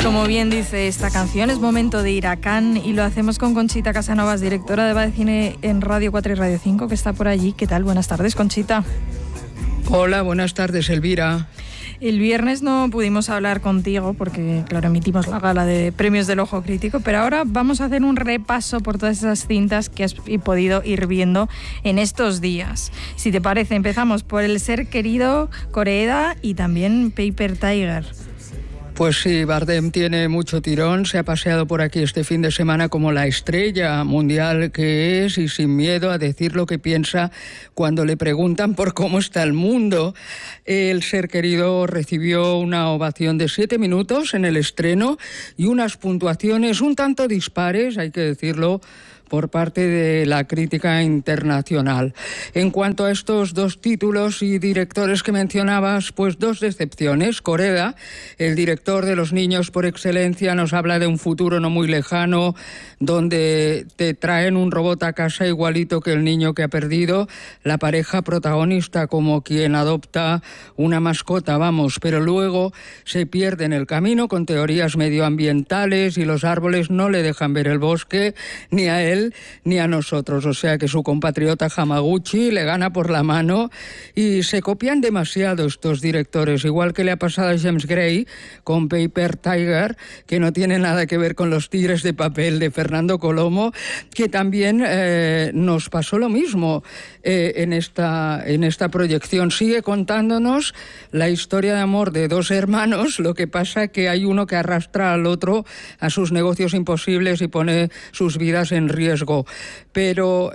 Como bien dice esta canción, es momento de ir a Cannes y lo hacemos con Conchita Casanovas, directora de Va de Cine en Radio 4 y Radio 5, que está por allí. ¿Qué tal? Buenas tardes, Conchita. Hola, buenas tardes, Elvira. El viernes no pudimos hablar contigo porque, claro, emitimos la gala de premios del Ojo Crítico, pero ahora vamos a hacer un repaso por todas esas cintas que has podido ir viendo en estos días. Si te parece, empezamos por El ser querido, Koreeda, y también Paper Tiger. Pues sí, Bardem tiene mucho tirón, se ha paseado por aquí este fin de semana como la estrella mundial que es y sin miedo a decir lo que piensa cuando le preguntan por cómo está el mundo. El ser querido recibió una ovación de 7 minutos en el estreno y unas puntuaciones un tanto dispares, hay que decirlo, por parte de la crítica internacional. En cuanto a estos dos títulos y directores que mencionabas, pues dos decepciones. Koreeda, el director de Los niños por excelencia, nos habla de un futuro no muy lejano donde te traen un robot a casa igualito que el niño que ha perdido, la pareja protagonista como quien adopta una mascota, vamos, pero luego se pierde en el camino con teorías medioambientales y los árboles no le dejan ver el bosque ni a él ni a nosotros, o sea que su compatriota Hamaguchi le gana por la mano y se copian demasiado estos directores, igual que le ha pasado a James Gray con Paper Tiger, que no tiene nada que ver con Los tigres de papel de Fernando Colomo, que también nos pasó lo mismo en esta proyección. Sigue contándonos la historia de amor de dos hermanos, lo que pasa que hay uno que arrastra al otro a sus negocios imposibles y pone sus vidas en riesgo, pero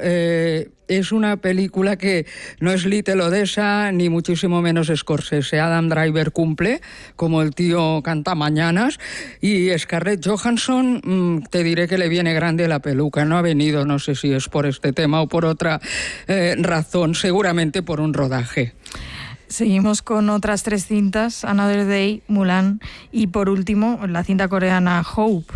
es una película que no es Little Odessa ni muchísimo menos Scorsese. Adam Driver cumple como el tío cantamañanas y Scarlett Johansson, te diré que le viene grande la peluca, no ha venido, no sé si es por este tema o por otra razón, seguramente por un rodaje. Seguimos con otras 3 cintas, Another Day, Mulan y por último la cinta coreana Hope.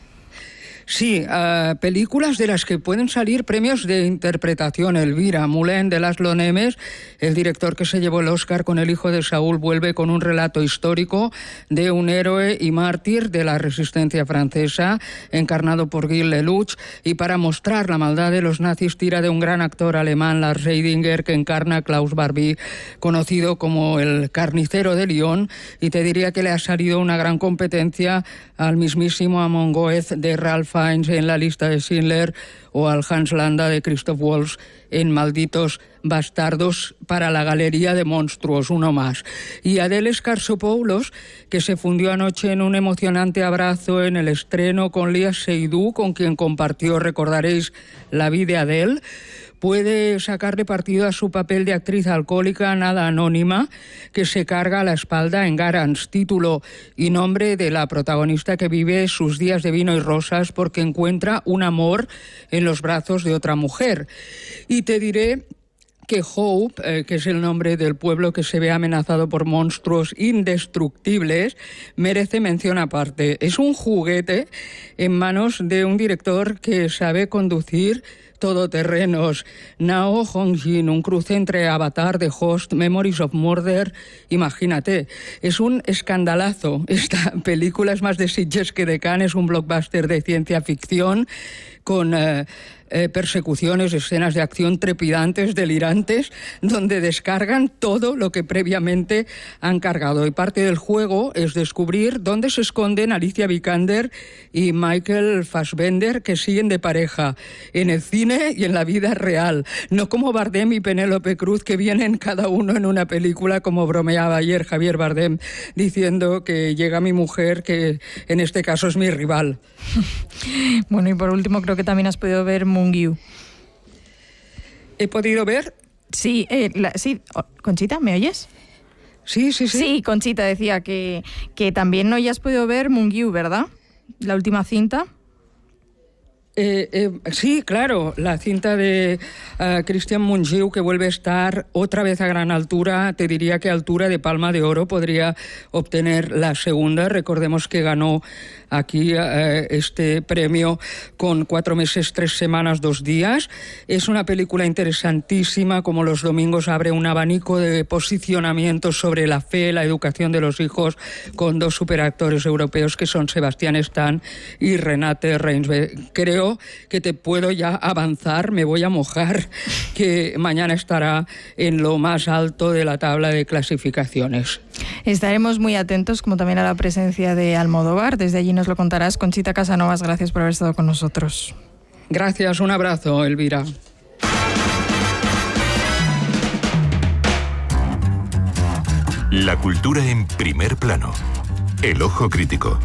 Sí, películas de las que pueden salir premios de interpretación. Elvira, Moulin de Laszlo Nemes, el director que se llevó el Oscar con El hijo de Saúl, vuelve con un relato histórico de un héroe y mártir de la resistencia francesa, encarnado por Gilles Lelouch, y para mostrar la maldad de los nazis tira de un gran actor alemán, Lars Eidinger, que encarna a Klaus Barbie, conocido como el carnicero de Lyon, y te diría que le ha salido una gran competencia al mismísimo Amon Goeth de Ralph Fiennes en La lista de Schindler o al Hans Landa de Christoph Waltz en Malditos bastardos para la galería de monstruos, uno más. Y Adele Scarsopoulos, que se fundió anoche en un emocionante abrazo en el estreno con Léa Seydoux, con quien compartió, recordaréis, La vida de Adele, puede sacarle partido a su papel de actriz alcohólica nada anónima que se carga a la espalda en Garance, título y nombre de la protagonista que vive sus días de vino y rosas porque encuentra un amor en los brazos de otra mujer. Y te diré que Hope, que es el nombre del pueblo que se ve amenazado por monstruos indestructibles, merece mención aparte. Es un juguete en manos de un director que sabe conducir todoterrenos. Nao Hong-jin, un cruce entre Avatar, The Host, Memories of Murder. Imagínate, es un escandalazo. Esta película es más de Sitges que de Cannes, es un blockbuster de ciencia ficción con persecuciones, escenas de acción trepidantes, delirantes, donde descargan todo lo que previamente han cargado. Y parte del juego es descubrir dónde se esconden Alicia Vikander y Michael Fassbender, que siguen de pareja en el cine y en la vida real. No como Bardem y Penélope Cruz, que vienen cada uno en una película, como bromeaba ayer Javier Bardem, diciendo que llega mi mujer, que en este caso es mi rival. Bueno, y por último, creo que también has podido ver Mungiu. ¿He podido ver? Sí, sí. Conchita, ¿me oyes? Sí. Sí, Conchita decía que también no hayas podido ver Mungiu, ¿verdad? La última cinta. Sí, claro, la cinta de Cristian Mungiu, que vuelve a estar otra vez a gran altura, te diría que a altura de Palma de Oro podría obtener la segunda. Recordemos que ganó aquí este premio con 4 meses, 3 semanas, 2 días. Es una película interesantísima, como los domingos abre un abanico de posicionamientos sobre la fe, la educación de los hijos, con 2 superactores europeos que son Sebastián Stan y Renate Reinsve. Creo que te puedo ya avanzar, me voy a mojar, que mañana estará en lo más alto de la tabla de clasificaciones. Estaremos muy atentos, como también a la presencia de Almodóvar. Desde allí nos lo contarás. Conchita Casanovas, gracias por haber estado con nosotros. Gracias, un abrazo, Elvira. La cultura en primer plano. El ojo crítico.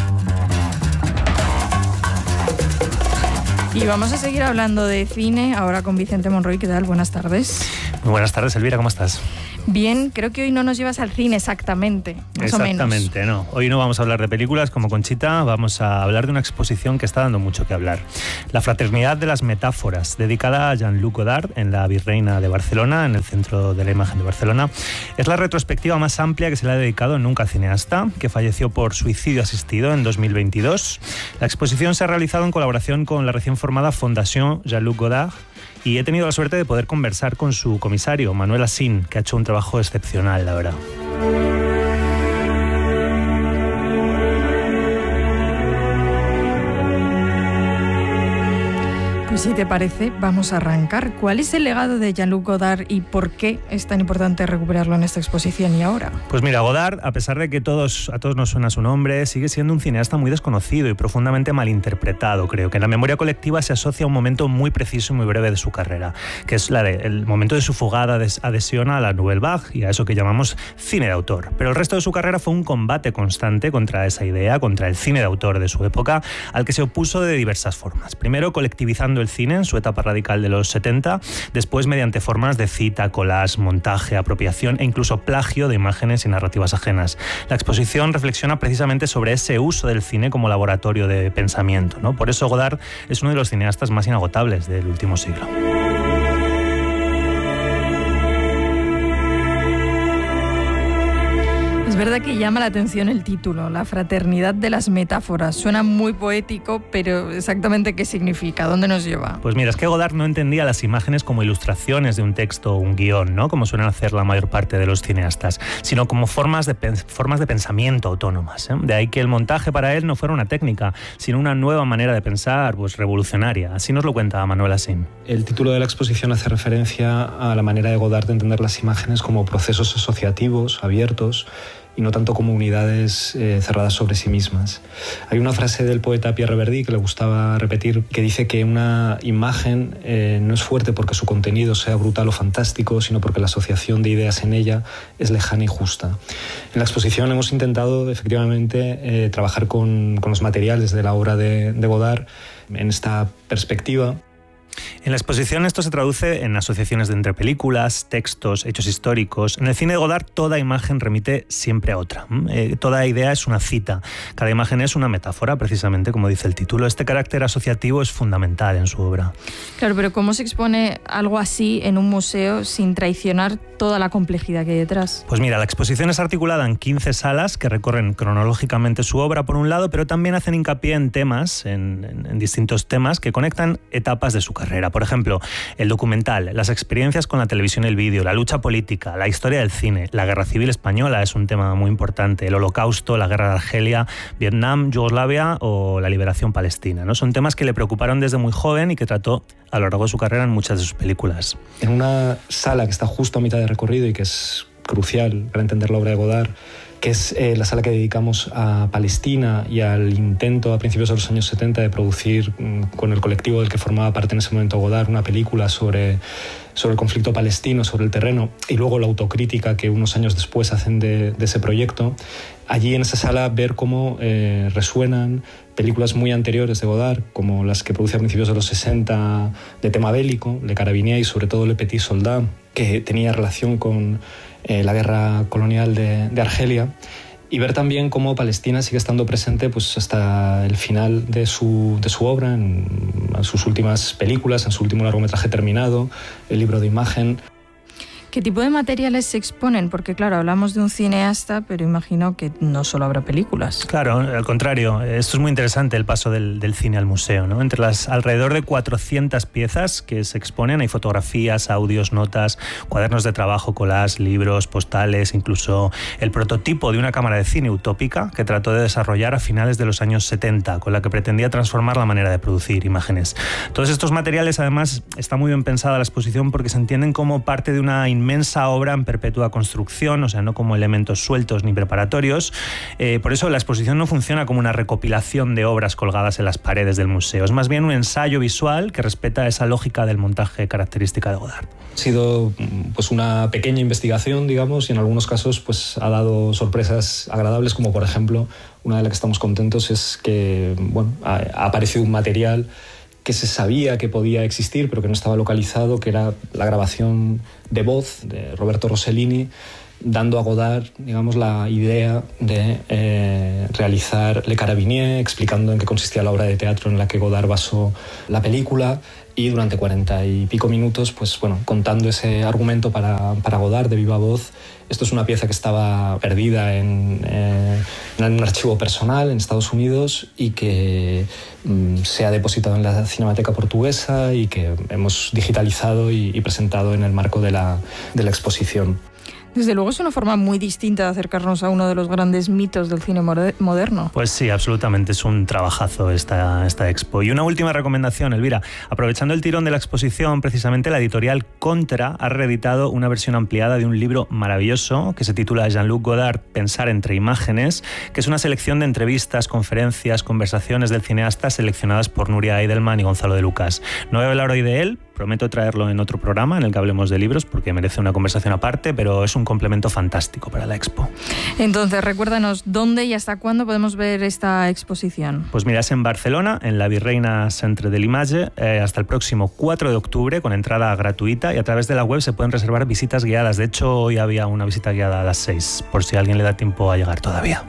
Y vamos a seguir hablando de cine, ahora con Vicente Monroy. ¿Qué tal? Buenas tardes. Muy buenas tardes, Elvira, ¿cómo estás? Bien, creo que hoy no nos llevas al cine exactamente, más o menos. Exactamente, no. Hoy no vamos a hablar de películas como Conchita, vamos a hablar de una exposición que está dando mucho que hablar. La Fraternidad de las Metáforas, dedicada a Jean-Luc Godard en la Virreina de Barcelona, en el Centro de la Imagen de Barcelona. Es la retrospectiva más amplia que se le ha dedicado nunca al cineasta, que falleció por suicidio asistido en 2022. La exposición se ha realizado en colaboración con la recién formada Fondation Jean-Luc Godard, y he tenido la suerte de poder conversar con su comisario, Manuel Asín, que ha hecho un trabajo excepcional, la verdad. Pues si te parece, vamos a arrancar. ¿Cuál es el legado de Jean-Luc Godard y por qué es tan importante recuperarlo en esta exposición y ahora? Pues mira, Godard, a pesar de que a todos nos suena su nombre, sigue siendo un cineasta muy desconocido y profundamente malinterpretado, creo, que en la memoria colectiva se asocia a un momento muy preciso y muy breve de su carrera, que es el momento de su fugada adhesión a la Nouvelle Vague y a eso que llamamos cine de autor. Pero el resto de su carrera fue un combate constante contra esa idea, contra el cine de autor de su época, al que se opuso de diversas formas. Primero, colectivizando el cine en su etapa radical de los 70, después mediante formas de cita, collage, montaje, apropiación e incluso plagio de imágenes y narrativas ajenas. La exposición reflexiona precisamente sobre ese uso del cine como laboratorio de pensamiento, ¿no? Por eso Godard es uno de los cineastas más inagotables del último siglo. Es verdad que llama la atención el título, La Fraternidad de las Metáforas. Suena muy poético, pero exactamente ¿qué significa? ¿Dónde nos lleva? Pues mira, es que Godard no entendía las imágenes como ilustraciones de un texto o un guión, ¿no? Como suelen hacer la mayor parte de los cineastas, sino como formas de pensamiento autónomas, ¿eh? De ahí que el montaje para él no fuera una técnica, sino una nueva manera de pensar, pues revolucionaria. Así nos lo cuenta Manuel Asín. El título de la exposición hace referencia a la manera de Godard de entender las imágenes como procesos asociativos, abiertos, y no tanto como unidades cerradas sobre sí mismas. Hay una frase del poeta Pierre Verdi que le gustaba repetir, que dice que una imagen no es fuerte porque su contenido sea brutal o fantástico, sino porque la asociación de ideas en ella es lejana y justa. En la exposición hemos intentado efectivamente trabajar con los materiales de la obra de Godard en esta perspectiva. En la exposición esto se traduce en asociaciones de entre películas, textos, hechos históricos. En el cine de Godard toda imagen remite siempre a otra. Toda idea es una cita. Cada imagen es una metáfora, precisamente como dice el título. Este carácter asociativo es fundamental en su obra. Claro, pero ¿cómo se expone algo así en un museo sin traicionar toda la complejidad que hay detrás? Pues mira, la exposición es articulada en 15 salas que recorren cronológicamente su obra por un lado, pero también hacen hincapié en temas, en distintos temas que conectan etapas de su carrera. Por ejemplo, el documental, las experiencias con la televisión y el vídeo, la lucha política, la historia del cine, la guerra civil española es un tema muy importante, el holocausto, la guerra de Argelia, Vietnam, Yugoslavia o la liberación palestina, ¿no? Son temas que le preocuparon desde muy joven y que trató a lo largo de su carrera en muchas de sus películas. En una sala que está justo a mitad de recorrido y que es crucial para entender la obra de Godard, que es la sala que dedicamos a Palestina y al intento a principios de los años 70 de producir con el colectivo del que formaba parte en ese momento Godard una película sobre el conflicto palestino, sobre el terreno, y luego la autocrítica que unos años después hacen de ese proyecto. Allí en esa sala ver cómo resuenan películas muy anteriores de Godard, como las que produce a principios de los 60 de tema bélico, Le Carabinier y sobre todo Le Petit Soldat, que tenía relación con la guerra colonial de Argelia. y ver también cómo Palestina sigue estando presente pues, hasta el final de su obra, en sus últimas películas, en su último largometraje terminado, el libro de imagen. ¿Qué tipo de materiales se exponen? Porque claro, hablamos de un cineasta, pero imagino que no solo habrá películas. Claro, al contrario, esto es muy interesante, el paso del cine al museo, ¿no? Entre las alrededor de 400 piezas que se exponen hay fotografías, audios, notas, cuadernos de trabajo, collages, libros, postales, incluso el prototipo de una cámara de cine utópica que trató de desarrollar a finales de los años 70, con la que pretendía transformar la manera de producir imágenes. Todos estos materiales, además, está muy bien pensada la exposición porque se entienden como parte de una inmensa obra en perpetua construcción, o sea, no como elementos sueltos ni preparatorios. Por eso la exposición no funciona como una recopilación de obras colgadas en las paredes del museo. Es más bien un ensayo visual que respeta esa lógica del montaje característica de Godard. Ha sido pues, una pequeña investigación, digamos, y en algunos casos pues, ha dado sorpresas agradables, como por ejemplo, una de las que estamos contentos es que bueno, ha aparecido un material que se sabía que podía existir, pero que no estaba localizado, que era la grabación de voz de Roberto Rossellini, dando a Godard, digamos, la idea de realizar Le Carabinier, explicando en qué consistía la obra de teatro en la que Godard basó la película, y durante 40 y pico minutos, pues bueno, contando ese argumento para Godard de viva voz. Esto es una pieza que estaba perdida en un archivo personal en Estados Unidos y que se ha depositado en la Cinemateca Portuguesa y que hemos digitalizado y presentado en el marco de la exposición. Desde luego es una forma muy distinta de acercarnos a uno de los grandes mitos del cine moderno. Pues sí, absolutamente, es un trabajazo esta expo. Y una última recomendación, Elvira. Aprovechando el tirón de la exposición, precisamente la editorial Contra ha reeditado una versión ampliada de un libro maravilloso que se titula Jean-Luc Godard, Pensar entre imágenes, que es una selección de entrevistas, conferencias, conversaciones del cineasta seleccionadas por Nuria Eidelman y Gonzalo de Lucas. No voy a hablar hoy de él, prometo traerlo en otro programa en el que hablemos de libros porque merece una conversación aparte, pero es un complemento fantástico para la expo. Entonces, recuérdanos dónde y hasta cuándo podemos ver esta exposición. Pues mira, es en Barcelona, en la Virreina Centre de l'Image, hasta el próximo 4 de octubre con entrada gratuita, y a través de la web se pueden reservar visitas guiadas. De hecho, hoy había una visita guiada a las 6, por si a alguien le da tiempo a llegar todavía.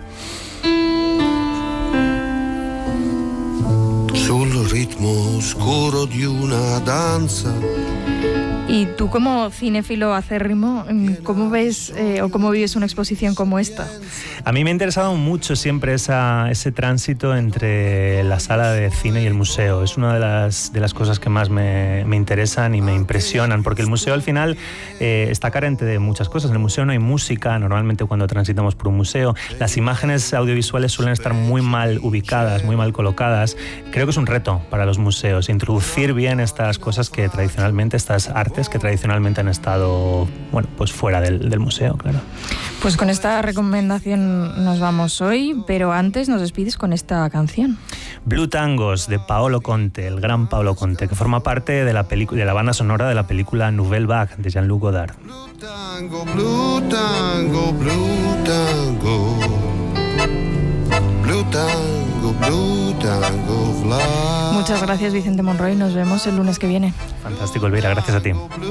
Sul ritmo oscuro di una danza. Y tú, como cinéfilo acérrimo, ¿cómo ves o cómo vives una exposición como esta? A mí me ha interesado mucho siempre ese tránsito entre la sala de cine y el museo. Es una de las cosas que más me interesan y me impresionan, porque el museo al final está carente de muchas cosas. En el museo no hay música, normalmente cuando transitamos por un museo. Las imágenes audiovisuales suelen estar muy mal ubicadas, muy mal colocadas. Creo que es un reto para los museos introducir bien estas cosas que tradicionalmente, estas artes que tradicionalmente han estado, bueno, pues fuera del museo, claro. Pues con esta recomendación nos vamos hoy, pero antes nos despides con esta canción. Blue Tangos, de Paolo Conte, el gran Paolo Conte, que forma parte de la banda sonora de la película Nouvelle Vague de Jean-Luc Godard. Blue tango, blue tango, blue tango. Blue tango, blue tango, fly. Muchas gracias, Vicente Monroy. Nos vemos el lunes que viene. Fantástico, Elvira. Gracias a ti.